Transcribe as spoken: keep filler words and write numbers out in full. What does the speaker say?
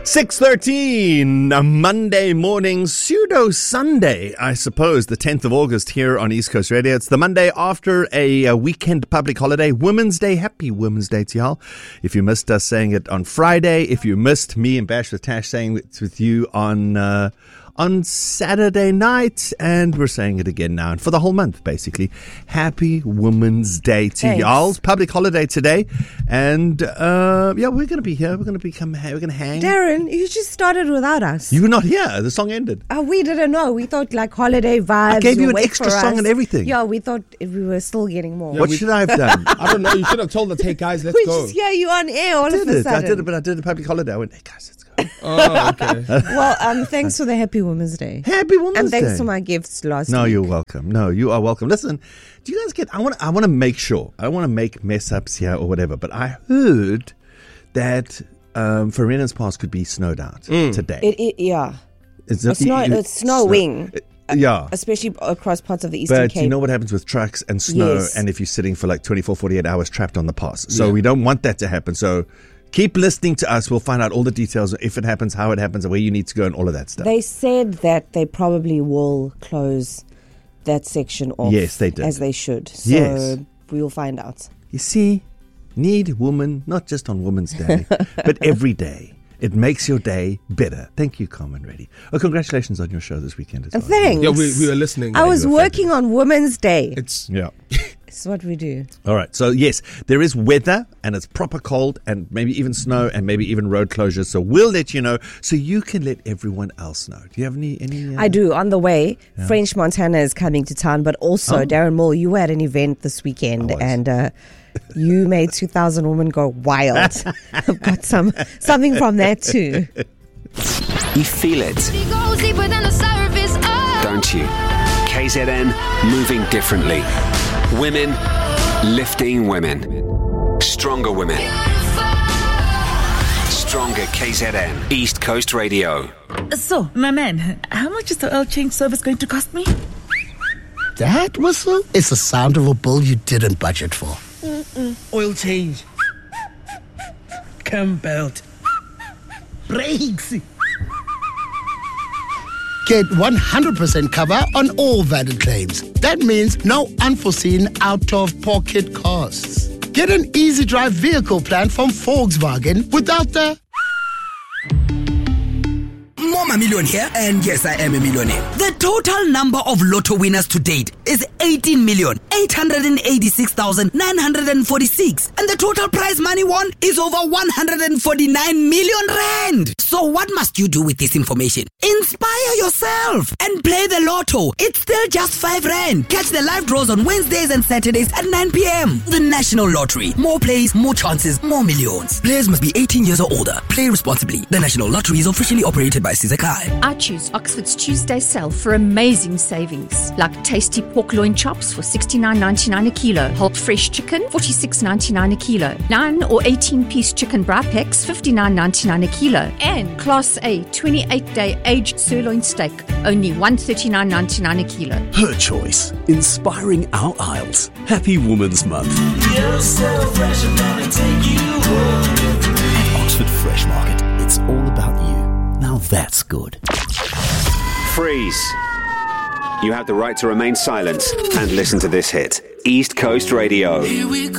six thirteen, a Monday morning, pseudo-Sunday, I suppose, the tenth of August here on East Coast Radio. It's the Monday after a, a weekend public holiday, Women's Day. Happy Women's Day to y'all. If you missed us saying it on Friday, if you missed me and Bash with Tash saying it with you on uh, on Saturday night, and we're saying it again now, and for the whole month, basically. Happy Women's Day to Thanks. y'all. Public holiday today, and uh, yeah, we're going to be here. We're going to become. We're going to hang. Darren, you just started without us. You were not here. The song ended. Uh, we didn't know. We thought like holiday vibes. I gave you you'll an wait extra for song us. and everything. Yeah, we thought we were still getting more. Yeah, What we- should I have done? I don't know. You should have told us, hey guys, let's we go. just hear you on air all I of did a it. sudden. I did it, but I did a public holiday. I went, hey guys, let's go. Oh, okay. Well, um, thanks for the Happy Women's Day. Happy Women's and Day. thanks for my gifts last No, week. you're welcome. No, you are welcome. Listen, do you guys get? I want. I want to make sure. I don't want to make mess ups here or whatever. But I heard that um, Ferena's Pass could be snowed out today. It, it, yeah. It's, It's not- it's snowing. Yeah. Especially across parts of the Eastern But Cape. you know what happens with trucks and snow, Yes. and if you're sitting for like twenty-four, forty-eight hours trapped on the pass. So Yeah. we don't want that to happen. So keep listening to us. We'll find out all the details, if it happens, how it happens, and where you need to go, and all of that stuff. They said that they probably will close that section off. Yes, they did. As they should. So Yes. we will find out. You see, need woman, not just on Women's Day, but every day. It makes your day better. Thank you, Carmen Reddy. Oh, congratulations on your show this weekend as well. Thanks. Yeah, we, we were listening. I was you were working on Women's Day. It's Yeah. It's what we do. All right. So, yes, there is weather, and it's proper cold, and maybe even snow, and maybe even road closures. So we'll let you know, so you can let everyone else know. Do you have any? any uh, I do. On the way, French Montana is coming to town, but also, Oh. Darren Moore, you were at an event this weekend, I was. and uh, you made two thousand women go wild. I've got some something from that too. You feel it, It goes deeper than the surface. Oh. don't you? K Z N, moving differently. Women, lifting women. Stronger women. Stronger K Z N, East Coast Radio. So, my man, how much is the oil change service going to cost me? That whistle is the sound of a bill you didn't budget for. Oil change. Cam belt. Brakes. Get one hundred percent cover on all valid claims. That means no unforeseen out-of-pocket costs. Get an easy drive vehicle plan from Volkswagen without the... Mama Million here, and yes, I am a millionaire. The total number of lotto winners to date is eighteen million eight hundred eighty-six thousand nine hundred forty-six, and the total prize money won is over one hundred forty-nine million rand. So what must you do with this information? Inspire yourself and play the lotto. It's still just five rand. Catch the live draws on Wednesdays and Saturdays at nine p.m. The National Lottery. More plays, more chances, more millions. Players must be eighteen years or older. Play responsibly. The National Lottery is officially operated by Caesar Kai. I choose Oxford's Tuesday sale for amazing savings, like tasty pork loin chops for sixty-nine ninety-nine a kilo, whole fresh chicken forty-six ninety-nine a kilo, nine or eighteen piece chicken bra packs fifty-nine ninety-nine a kilo, and Class A twenty-eight day aged sirloin steak only one thirty-nine ninety-nine a kilo. Her choice, inspiring our aisles. Happy Women's Month. At Oxford Fresh Market, it's all about you. Now that's good. Freeze. You have the right to remain silent and listen to this hit. East Coast Radio.